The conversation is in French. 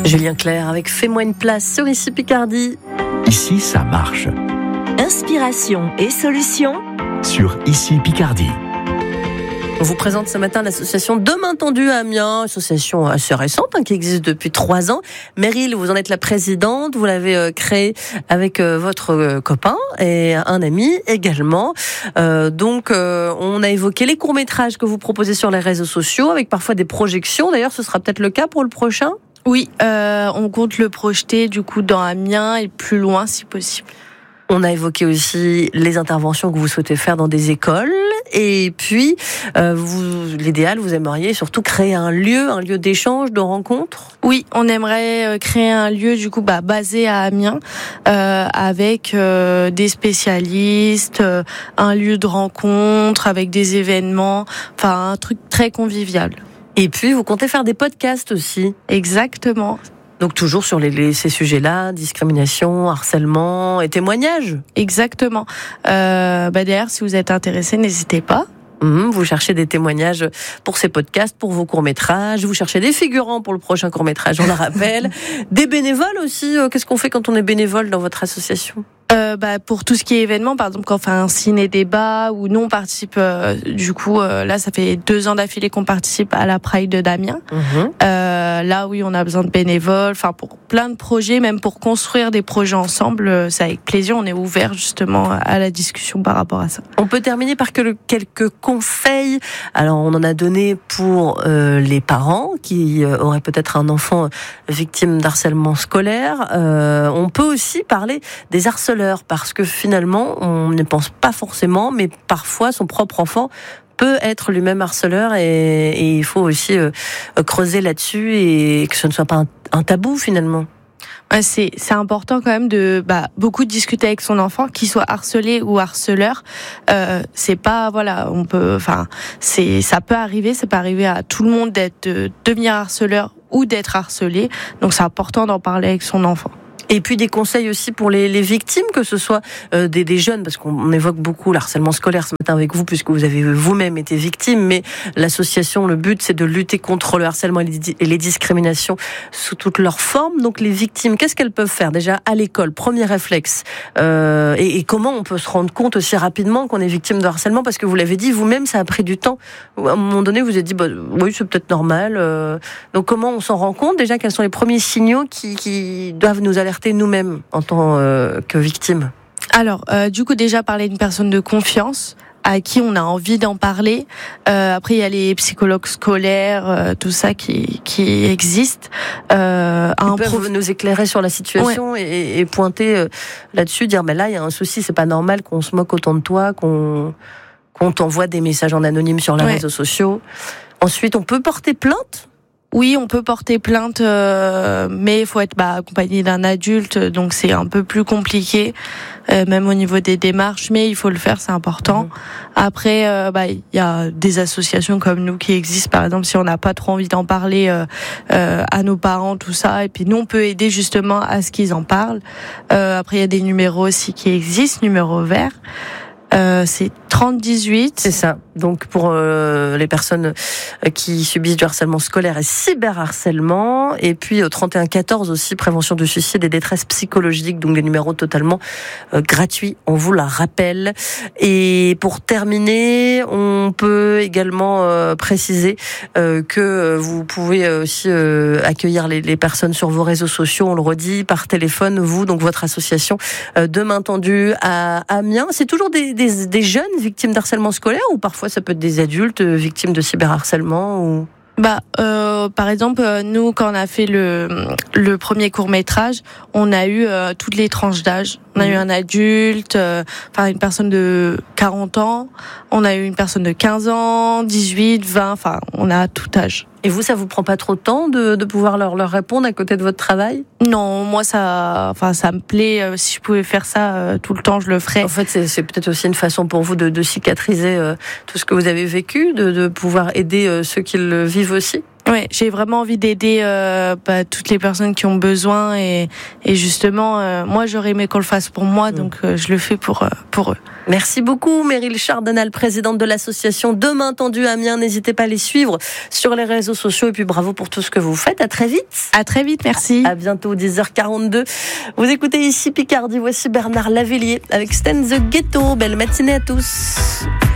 Julien Clerc avec Fais-moi une place sur Ici Picardie. Ici, ça marche. Inspiration et solutions Sur Ici Picardie. On vous présente ce matin l'association Deux Mains Tendues à Amiens, association assez récente qui existe depuis 3 ans. Meryl, vous en êtes la présidente, vous l'avez créée avec votre copain et un ami également. Donc on a évoqué les courts-métrages que vous proposez sur les réseaux sociaux avec parfois des projections. D'ailleurs, ce sera peut-être le cas pour le prochain ? Oui, on compte le projeter du coup dans Amiens et plus loin si possible. On a évoqué aussi les interventions que vous souhaitez faire dans des écoles. Et puis, l'idéal, vous aimeriez surtout créer un lieu d'échange, de rencontre. Oui, on aimerait créer un lieu du coup basé à Amiens, avec des spécialistes, un lieu de rencontre, avec des événements, enfin un truc très convivial. Et puis, vous comptez faire des podcasts aussi. Exactement. Donc toujours sur ces sujets-là, discrimination, harcèlement et témoignages. Exactement. D'ailleurs, si vous êtes intéressé, n'hésitez pas. Vous cherchez des témoignages pour ces podcasts, pour vos courts-métrages. Vous cherchez des figurants pour le prochain court-métrage, on le rappelle. Des bénévoles aussi. Qu'est-ce qu'on fait quand on est bénévole dans votre association ? Pour tout ce qui est événement, par exemple quand on fait un ciné-débat ou nous on participe, là ça fait 2 ans d'affilée qu'on participe à la Pride d'Amiens. Là oui on a besoin de bénévoles, enfin pour plein de projets, même pour construire des projets ensemble, c'est avec plaisir, on est ouvert justement à la discussion par rapport à ça. On peut terminer par quelques conseils. Alors on en a donné pour les parents qui auraient peut-être un enfant victime d'harcèlement scolaire. On peut aussi parler des harceleurs, parce que finalement, on ne pense pas forcément, mais parfois son propre enfant peut être lui-même harceleur et il faut aussi creuser là-dessus et que ce ne soit pas un tabou finalement. C'est important quand même de beaucoup discuter avec son enfant, qu'il soit harcelé ou harceleur. C'est pas ça peut arriver à tout le monde de devenir harceleur ou d'être harcelé. Donc c'est important d'en parler avec son enfant. Et puis des conseils aussi pour les victimes, que ce soit des jeunes, parce qu'on évoque beaucoup le harcèlement scolaire ce matin avec vous, puisque vous avez vous-même été victime, mais l'association, le but, c'est de lutter contre le harcèlement et les discriminations sous toutes leurs formes. Donc les victimes, qu'est-ce qu'elles peuvent faire déjà à l'école ? Premier réflexe. Et comment on peut se rendre compte aussi rapidement qu'on est victime de harcèlement ? Parce que vous l'avez dit, vous-même, ça a pris du temps. À un moment donné, vous vous êtes dit, oui, c'est peut-être normal. Donc comment on s'en rend compte ? Déjà, quels sont les premiers signaux qui doivent nous alerter nous-mêmes en tant que victimes? Alors, du coup, déjà parler d'une personne de confiance à qui on a envie d'en parler. Après, il y a les psychologues scolaires, tout ça qui existe. Ils peuvent nous éclairer sur la situation, ouais. et pointer là-dessus, dire là, il y a un souci, c'est pas normal qu'on se moque autant de toi, qu'on t'envoie des messages en anonyme sur les réseaux sociaux. Ensuite, on peut porter plainte. Oui, on peut porter plainte, mais il faut être accompagné d'un adulte, donc c'est un peu plus compliqué, même au niveau des démarches, mais il faut le faire, c'est important. Après, il y a des associations comme nous qui existent, par exemple, si on n'a pas trop envie d'en parler à nos parents, tout ça, et puis nous, on peut aider justement à ce qu'ils en parlent. Après, il y a des numéros aussi qui existent, numéros verts. C'est 3018. C'est ça. Donc pour les personnes qui subissent du harcèlement scolaire et cyberharcèlement, et puis 3114 aussi, prévention du suicide et détresse psychologique, donc des numéros totalement gratuits, on vous la rappelle. Et pour terminer, on peut également préciser que vous pouvez aussi accueillir les personnes sur vos réseaux sociaux, on le redit, par téléphone, vous, donc votre association Deux Mains Tendues à Amiens. C'est toujours des jeunes victimes d'harcèlement scolaire, ou parfois ça peut être des adultes victimes de cyberharcèlement ou... Par exemple, nous, quand on a fait le premier court-métrage, on a eu toutes les tranches d'âge. On a eu un adulte, une personne de 40 ans, on a eu une personne de 15 ans, 18, 20, on a tout âge. Et vous, ça vous prend pas trop de temps de pouvoir leur répondre à côté de votre travail ? Non, moi ça me plaît. Si je pouvais faire ça tout le temps, je le ferais. En fait, c'est peut-être aussi une façon pour vous de cicatriser tout ce que vous avez vécu, de pouvoir aider ceux qui le vivent aussi. Ouais, j'ai vraiment envie d'aider toutes les personnes qui ont besoin et justement, moi j'aurais aimé qu'on le fasse pour moi, donc je le fais pour eux. Merci beaucoup Meryl Chardonnal, présidente de l'association Deux Mains Tendues Amiens. N'hésitez pas à les suivre sur les réseaux sociaux et puis bravo pour tout ce que vous faites. À très vite. À très vite, merci. À bientôt, 10h42. Vous écoutez ici Picardie, voici Bernard Lavillier avec Stand the Ghetto. Belle matinée à tous.